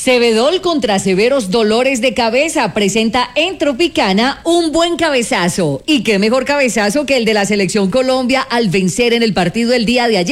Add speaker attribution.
Speaker 1: Cebedol contra severos dolores de cabeza presenta en Tropicana un buen cabezazo. Y qué mejor cabezazo que el de la Selección Colombia al vencer en el partido del día de ayer.